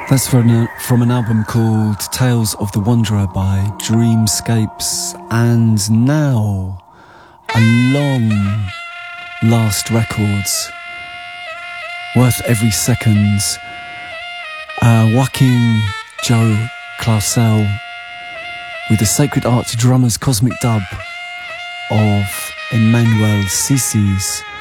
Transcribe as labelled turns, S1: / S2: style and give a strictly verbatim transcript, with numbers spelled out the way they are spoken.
S1: That's from, a, from an album called Tales of the Wanderer by Dreamscapes. And now, a long last records, worth every second. Uh, Joachim Joe Clausel with the Sacred Art Drummers Cosmic Dub of Emmanuel Sisi's